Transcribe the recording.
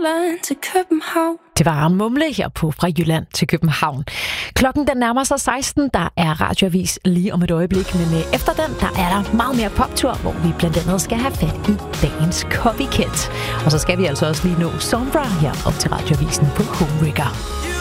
Jylland til København. Det var Mumle her på Fra Jylland til København. Klokken den nærmer sig 16, der er radioavis lige om et øjeblik, men efter den, der er der meget mere poptur, hvor vi blandt andet skal have fat i dagens copycat. Og så skal vi altså også lige nå Sombra her op til radioavisen på Home Rigger.